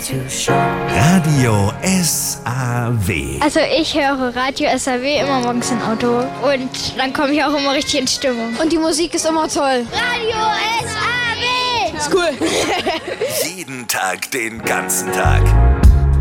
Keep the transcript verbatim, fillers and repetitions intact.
Radio S A W. Also ich höre Radio S A W immer morgens im Auto und dann komme ich auch immer richtig in Stimmung. Und die Musik ist immer toll. Radio S A W! Ist cool. Jeden Tag, den ganzen Tag.